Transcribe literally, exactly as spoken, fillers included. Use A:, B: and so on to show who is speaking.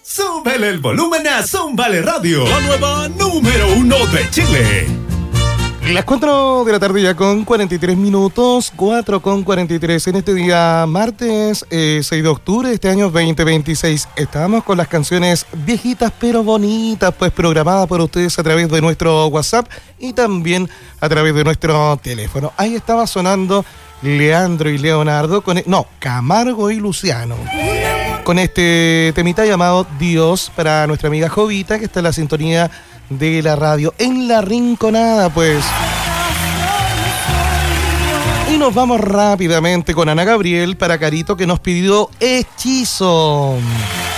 A: Súbele el volumen a Zómbale Radio, la nueva número uno de Chile.
B: Las cuatro de la tarde ya con cuarenta y tres minutos, cuatro con cuarenta y tres en este día martes eh, seis de octubre de este año veinte veintiséis. Estamos con las canciones viejitas pero bonitas, pues programadas por ustedes a través de nuestro WhatsApp y también a través de nuestro teléfono. Ahí estaba sonando Leandro y Leonardo, con, no, Camargo y Luciano, con este temita llamado Dios para nuestra amiga Jovita, que está en la sintonía de la radio en La Rinconada, pues. Y nos vamos rápidamente con Ana Gabriel para Carito, que nos pidió Hechizo.